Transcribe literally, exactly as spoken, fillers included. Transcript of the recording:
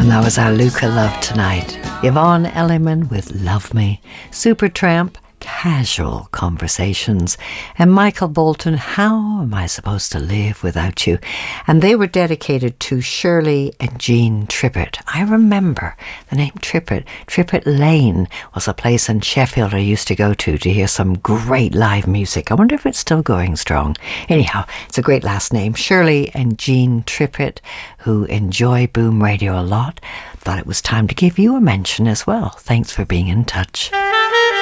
That was our Luca Love Tonight. Yvonne Elliman with Love Me. Supertramp, Casual Conversations. And Michael Bolton, How Am I Supposed to Live Without You? And they were dedicated to Shirley and Jean Trippett. I remember the name Trippett. Trippett Lane was a place in Sheffield I used to go to to hear some great live music. I wonder if it's still going strong. Anyhow, it's a great last name. Shirley and Jean Trippett, who enjoy Boom Radio a lot. Thought it was time to give you a mention as well. Thanks for being in touch.